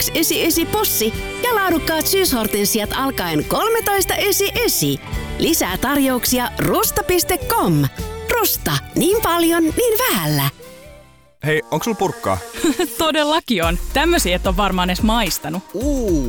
possi ja laadukkaat syyshortensiat alkaen 13 esi. Lisää tarjouksia rusta.com. Rusta, niin paljon, niin vähällä. Hei, onko sulla purkkaa? Todellakin on. Tämmösiä et ole varmaan edes maistanut.